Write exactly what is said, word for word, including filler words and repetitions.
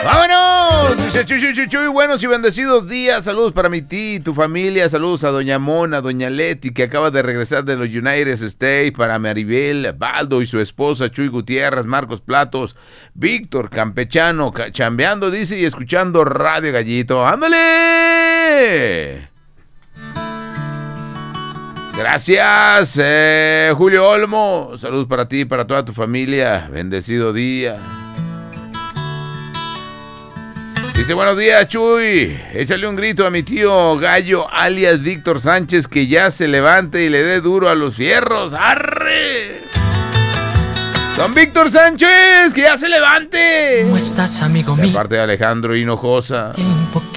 ¡Vámonos! Dice Chuy, Chuy, Chuy, Chuy, buenos y bendecidos días. Saludos para mi tía y tu familia. Saludos a Doña Mona, Doña Leti, que acaba de regresar de los United States. Para Maribel, Baldo y su esposa, Chuy Gutiérrez, Marcos Platos, Víctor Campechano, ca- chambeando, dice, y escuchando Radio Gallito. ¡Ándale! Gracias, eh, Julio Olmo. Saludos para ti y para toda tu familia. Bendecido día. Dice, buenos días, Chuy. Échale un grito a mi tío Gallo, alias Víctor Sánchez, que ya se levante y le dé duro a los fierros. ¡Arre! Don Víctor Sánchez, que ya se levante. ¿Cómo estás, amigo De mío? parte de Alejandro Hinojosa. Tiempo